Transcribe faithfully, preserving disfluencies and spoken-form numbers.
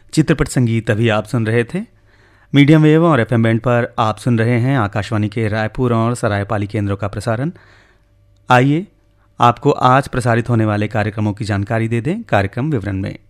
चित्रपट संगीत अभी आप सुन रहे थे। मीडियम वेव और एफएम बैंड पर आप सुन रहे हैं आकाशवाणी के रायपुर और सरायपाली केंद्रों का प्रसारण। आइए आपको आज प्रसारित होने वाले कार्यक्रमों की जानकारी दे दें कार्यक्रम विवरण में।